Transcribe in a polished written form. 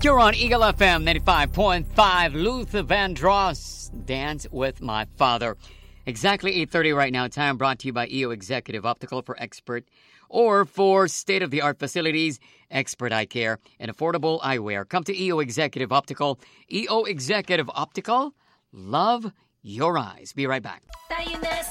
You're on Eagle FM 95.5. Luther Vandross, Dance with My Father. Exactly 8:30 right now. Time brought to you by EO Executive Optical for expert or for state-of-the-art facilities, expert eye care, and affordable eyewear. Come to EO Executive Optical. EO Executive Optical. Love your eyes. Be right back. Tayo na